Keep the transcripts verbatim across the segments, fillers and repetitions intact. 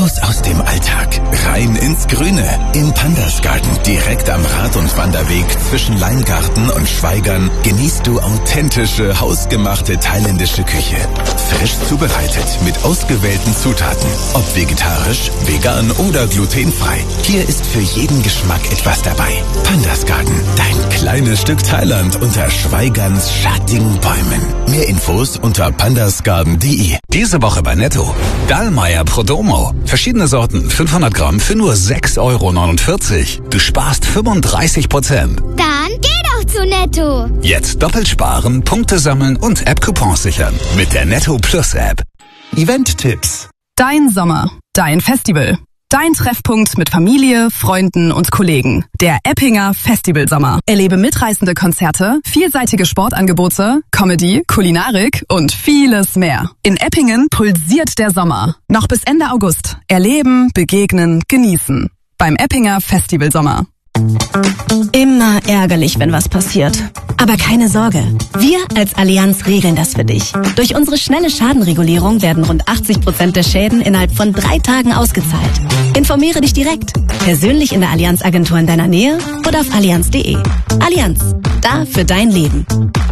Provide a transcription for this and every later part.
Raus aus dem Alltag, rein ins Grüne. Im Pandas Garten, direkt am Rad- und Wanderweg zwischen Leingarten und Schweigern, genießt du authentische, hausgemachte thailändische Küche. Frisch zubereitet mit ausgewählten Zutaten. Ob vegetarisch, vegan oder glutenfrei. Hier ist für jeden Geschmack etwas dabei. Pandas Garten, dein kleines Stück Thailand unter Schweigerns schattigen Bäumen. Mehr Infos unter pandasgarden punkt de. Diese Woche bei Netto. Dallmayr Prodomo. Verschiedene Sorten, fünfhundert Gramm für nur sechs Euro neunundvierzig. Du sparst fünfunddreißig Prozent. Dann geh doch zu Netto. Jetzt doppelt sparen, Punkte sammeln und App-Coupons sichern. Mit der Netto Plus App. Event-Tipps. Dein Sommer. Dein Festival. Dein Treffpunkt mit Familie, Freunden und Kollegen. Der Eppinger Festivalsommer. Erlebe mitreißende Konzerte, vielseitige Sportangebote, Comedy, Kulinarik und vieles mehr. In Eppingen pulsiert der Sommer. Noch bis Ende August. Erleben, begegnen, genießen. Beim Eppinger Festivalsommer. Immer ärgerlich, wenn was passiert. Aber keine Sorge. Wir als Allianz regeln das für dich. Durch unsere schnelle Schadenregulierung werden rund achtzig Prozent der Schäden innerhalb von drei Tagen ausgezahlt. Informiere dich direkt. Persönlich in der Allianz-Agentur in deiner Nähe oder auf allianz punkt de. Allianz. Da für dein Leben.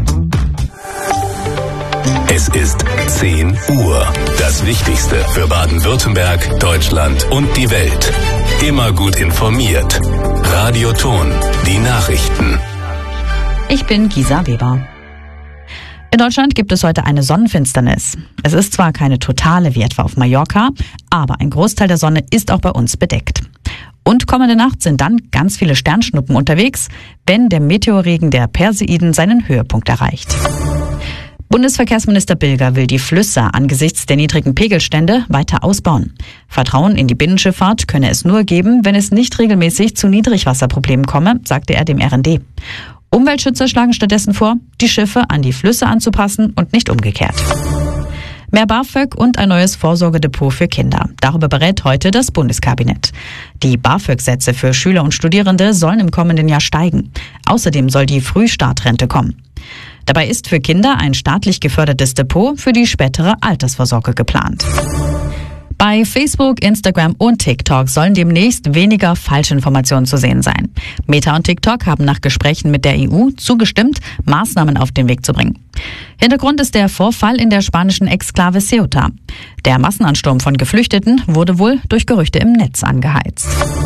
Es ist zehn Uhr. Das Wichtigste für Baden-Württemberg, Deutschland und die Welt. Immer gut informiert. Radio Ton, die Nachrichten. Ich bin Gisa Weber. In Deutschland gibt es heute eine Sonnenfinsternis. Es ist zwar keine totale wie etwa auf Mallorca, aber ein Großteil der Sonne ist auch bei uns bedeckt. Und kommende Nacht sind dann ganz viele Sternschnuppen unterwegs, wenn der Meteorregen der Perseiden seinen Höhepunkt erreicht. Bundesverkehrsminister Bilger will die Flüsse angesichts der niedrigen Pegelstände weiter ausbauen. Vertrauen in die Binnenschifffahrt könne es nur geben, wenn es nicht regelmäßig zu Niedrigwasserproblemen komme, sagte er dem R N D. Umweltschützer schlagen stattdessen vor, die Schiffe an die Flüsse anzupassen und nicht umgekehrt. Mehr BAföG und ein neues Vorsorgedepot für Kinder. Darüber berät heute das Bundeskabinett. Die BAföG-Sätze für Schüler und Studierende sollen im kommenden Jahr steigen. Außerdem soll die Frühstartrente kommen. Dabei ist für Kinder ein staatlich gefördertes Depot für die spätere Altersvorsorge geplant. Bei Facebook, Instagram und TikTok sollen demnächst weniger Falschinformationen zu sehen sein. Meta und TikTok haben nach Gesprächen mit der E U zugestimmt, Maßnahmen auf den Weg zu bringen. Hintergrund ist der Vorfall in der spanischen Exklave Ceuta. Der Massenansturm von Geflüchteten wurde wohl durch Gerüchte im Netz angeheizt.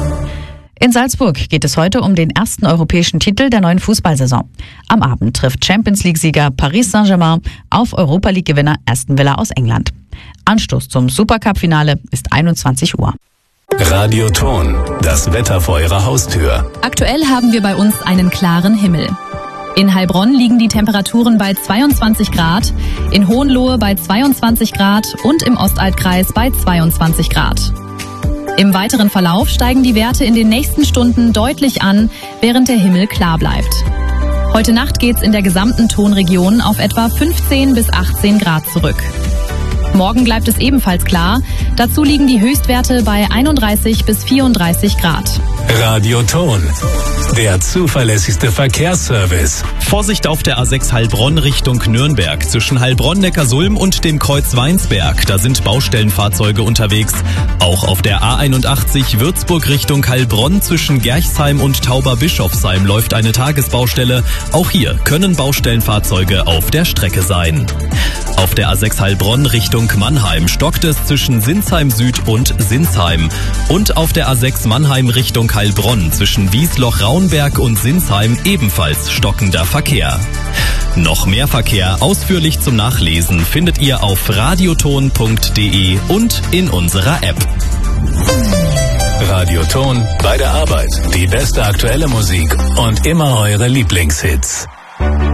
In Salzburg geht es heute um den ersten europäischen Titel der neuen Fußballsaison. Am Abend trifft Champions-League-Sieger Paris Saint-Germain auf Europa-League-Gewinner Aston Villa aus England. Anstoß zum Supercup-Finale ist einundzwanzig Uhr. Radio Ton, das Wetter vor Ihrer Haustür. Aktuell haben wir bei uns einen klaren Himmel. In Heilbronn liegen die Temperaturen bei zweiundzwanzig Grad, in Hohenlohe bei zweiundzwanzig Grad und im Ostaltkreis bei zweiundzwanzig Grad. Im weiteren Verlauf steigen die Werte in den nächsten Stunden deutlich an, während der Himmel klar bleibt. Heute Nacht geht's in der gesamten Tonregion auf etwa fünfzehn bis achtzehn Grad zurück. Morgen bleibt es ebenfalls klar. Dazu liegen die Höchstwerte bei einunddreißig bis vierunddreißig Grad. Radio Ton, der zuverlässigste Verkehrsservice. Vorsicht auf der A sechs Heilbronn Richtung Nürnberg. Zwischen Heilbronn-Neckarsulm und dem Kreuz Weinsberg. Da sind Baustellenfahrzeuge unterwegs. Auch auf der A einundachtzig Würzburg Richtung Heilbronn zwischen Gerchsheim und Tauberbischofsheim läuft eine Tagesbaustelle. Auch hier können Baustellenfahrzeuge auf der Strecke sein. Auf der A sechs Heilbronn Richtung Mannheim stockt es zwischen Sinsheim Süd und Sinsheim. Und auf der A sechs Mannheim Richtung Heilbronn zwischen Wiesloch-Raunberg und Sinsheim ebenfalls stockender Verkehr. Noch mehr Verkehr ausführlich zum Nachlesen findet ihr auf radioton punkt de und in unserer App. Radio Ton bei der Arbeit. Die beste aktuelle Musik und immer eure Lieblingshits.